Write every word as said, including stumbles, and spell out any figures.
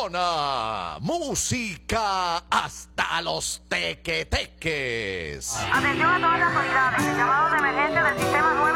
zona. Música hasta los tequeteques. Atención a todas las unidades. El llamado de emergencia del sistema nueve